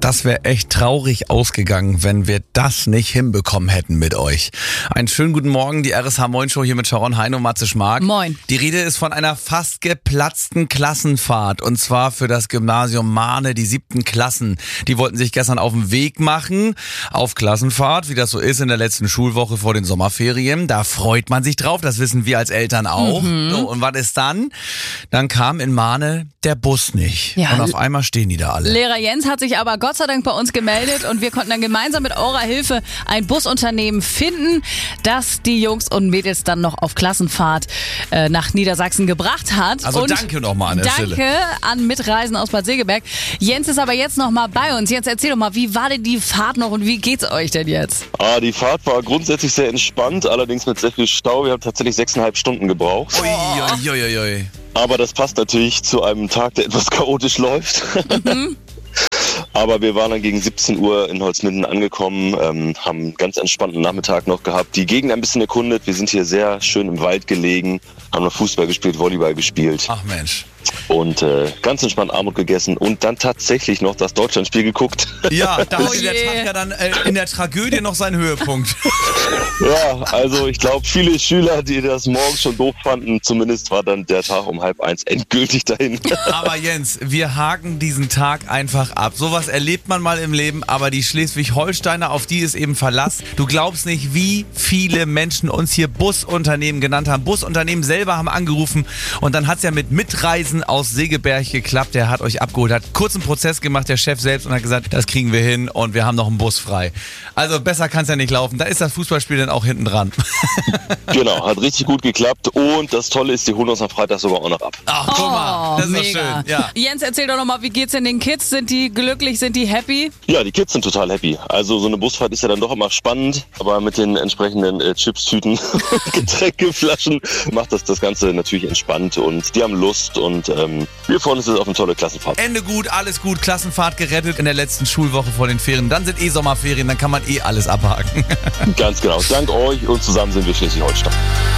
Das wäre echt traurig ausgegangen, wenn wir das nicht hinbekommen hätten mit euch. Einen schönen guten Morgen, die RSH Moin Show hier mit Sharon Hein und Matze Schmark. Moin. Die Rede ist von einer fast geplatzten Klassenfahrt und zwar für das Gymnasium Mahne, die 7. Klassen. Die wollten sich gestern auf den Weg machen, auf Klassenfahrt, wie das so ist in der letzten Schulwoche vor den Sommerferien. Da freut man sich drauf, das wissen wir als Eltern auch. So, und was ist dann? Dann kam in Mahne der Bus nicht. Ja. Und auf einmal stehen die da alle. Lehrer Jens hat sich aber Gott sei Dank bei uns gemeldet und wir konnten dann gemeinsam mit eurer Hilfe ein Busunternehmen finden, das die Jungs und Mädels dann noch auf Klassenfahrt nach Niedersachsen gebracht hat. Also und danke nochmal an der Stelle. Danke an Mitreisen aus Bad Segeberg. Jens ist aber jetzt noch mal bei uns. Jens, erzähl doch mal, wie war denn die Fahrt noch und wie geht's euch denn jetzt? Die Fahrt war grundsätzlich sehr entspannt, allerdings mit sehr viel Stau. Wir haben tatsächlich 6,5 Stunden gebraucht. Uiuiuiui. Aber das passt natürlich zu einem Tag, der etwas chaotisch läuft. Aber wir waren dann gegen 17 Uhr in Holzminden angekommen, haben einen ganz entspannten Nachmittag noch gehabt, die Gegend ein bisschen erkundet. Wir sind hier sehr schön im Wald gelegen, haben noch Fußball gespielt, Volleyball gespielt. Ach Mensch. Und ganz entspannt Armut gegessen und dann tatsächlich noch das Deutschlandspiel geguckt. Ja, da hatte der je. Tag ja dann in der Tragödie noch seinen Höhepunkt. Ja, also ich glaube, viele Schüler, die das morgens schon doof fanden, zumindest war dann der Tag um 12:30 endgültig dahin. Aber Jens, wir haken diesen Tag einfach ab. Sowas erlebt man mal im Leben, aber die Schleswig-Holsteiner, auf die ist eben Verlass. Du glaubst nicht, wie viele Menschen uns hier Busunternehmen genannt haben. Busunternehmen selber haben angerufen und dann hat's ja mit Mitreisen aus Segeberg geklappt. Der hat euch abgeholt, hat kurzen Prozess gemacht, der Chef selbst, und hat gesagt, das kriegen wir hin und wir haben noch einen Bus frei. Also besser kann's ja nicht laufen. Da ist das Fußballspiel dann auch hinten dran. Genau, hat richtig gut geklappt und das Tolle ist, die holen uns am Freitag sogar auch noch ab. Ach, guck mal, das ist doch mega. schön. Ja. Jens, erzähl doch noch mal, wie geht's denn den Kids? Sind die glücklich? Sind die happy? Ja, die Kids sind total happy. Also so eine Busfahrt ist ja dann doch immer spannend, aber mit den entsprechenden Chipstüten, Getränkeflaschen macht das Ganze natürlich entspannt und die haben Lust und wir freuen uns jetzt auf eine tolle Klassenfahrt. Ende gut, alles gut, Klassenfahrt gerettet in der letzten Schulwoche vor den Ferien. Dann sind Sommerferien, dann kann man alles abhaken. Ganz genau. Dank euch und zusammen sind wir Schleswig-Holstein.